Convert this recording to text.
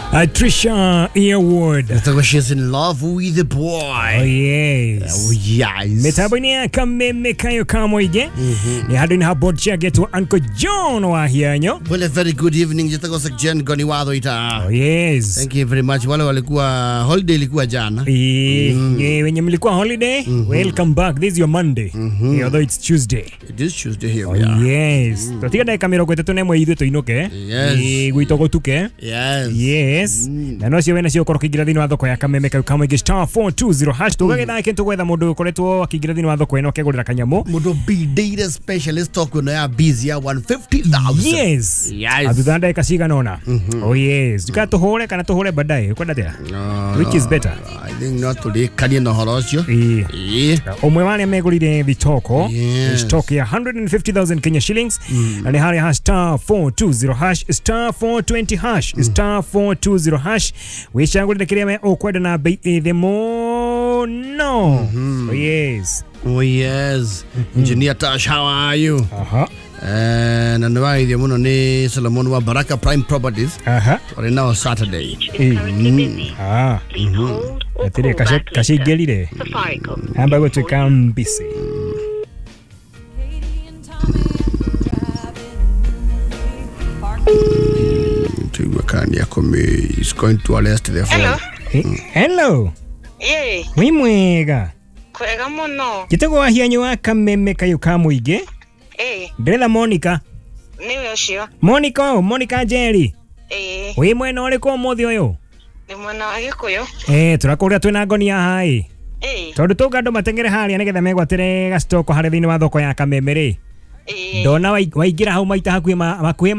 Trisha Earwood. She's in love with the boy. Oh yes. Oh yes. Metaboni ya kameme kayo kamoige. Ni hadu ni habotcha getu Uncle John wa hianyo. Well, a very good evening. Jitako sa Jen Goniwado ita. Oh yes. Thank you very much. Wale walikuwa holiday ilikuwa jana. Wenye mlikuwa holiday, welcome back. This is your Monday. Although it's Tuesday. It is Tuesday here. Oh yes. Totika dai kamera kwetu ne mwe ithu inoke. Yes. Gwitoko tuke. Yes. Yes. Na no cio wena cio korokigira thini wa thoko ya kameme kayo kamwe star 420 hash tugagetha kintu gwetha mundu ukoretwo akigira thini wa thoko eno kegurira kanyamo mundu big data specialist talk no ya busy ya 150,000. Yes. Yes. Atudanda ikasiga nona. Oh yes. Tukatuhore kana tuhure baadaye kwenda tena. Which is better? I think not today kani no horocio. Omwe wale megurire thitoko. Yes. Stock ya 150,000 Kenya shillings. Na ni hali ya star 420 hash star 420 hash star 420 hash wishangulire kiria okwenda na bei the more no. Oh yes. Oh yes. Engineer Tash, how are you? Na nwa idhi muno ni Solomon wa Baraka Prime Properties. Ore now Saturday. Atire kashigelire. Hamba gutwika mbisi. Is going to arrest the phone. Hello. Yeah. Wi mwega. Kwega muno. Gitego wa hianyo wa kameme kayo kamuige. Ndetha Monica. Niwe ucio. Monica Jerry. Wi mwena uriko muthi uyu? Ni mwena wa Gikuyu. Turakuria twina ngoni ya hai. Tondu tuga andu matengere haria nigetha megwatire gastoko hari thini wa thoko ya kameme ri. Ndona waigira hau maita hakuhi